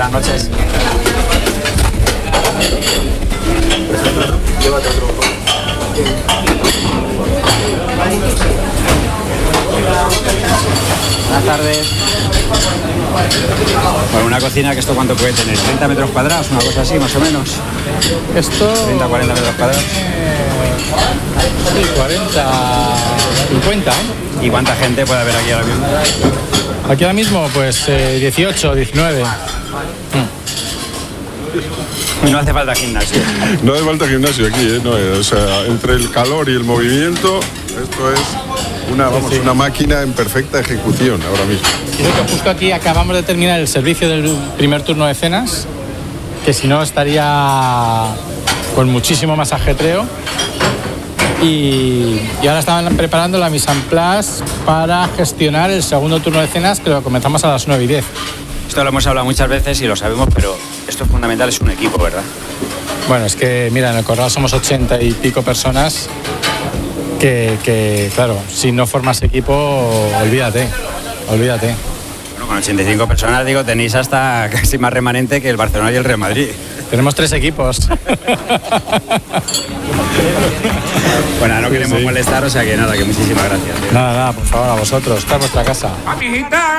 Buenas noches. Llévate otro. Buenas tardes. Bueno, una cocina que esto cuánto puede tener, 30 metros cuadrados, una cosa así más o menos. Esto 30, 40 metros cuadrados. Sí, 40, 50, ¿eh? ¿Y cuánta gente puede haber aquí ahora mismo? Aquí ahora mismo, pues 18, 19. Y no hace falta gimnasio. No hace falta gimnasio aquí, ¿eh? No, o sea, entre el calor y el movimiento, esto es una máquina en perfecta ejecución ahora mismo. Creo que justo aquí acabamos de terminar el servicio del primer turno de cenas, que si no estaría con muchísimo más ajetreo. Y ahora estaban preparando la mise en place para gestionar el segundo turno de cenas, que lo comenzamos a las 9:10. Esto lo hemos hablado muchas veces y lo sabemos, pero esto es fundamental, es un equipo, ¿verdad? Bueno, es que, mira, en el Corral somos 80 y pico personas que claro, si no formas equipo, olvídate. Bueno, con 85 personas, digo, tenéis hasta casi más remanente que el Barcelona y el Real Madrid. Tenemos 3 equipos. Bueno, no queremos molestar, o sea que nada, que muchísimas gracias. Nada, por favor, a vosotros. Esta es vuestra casa.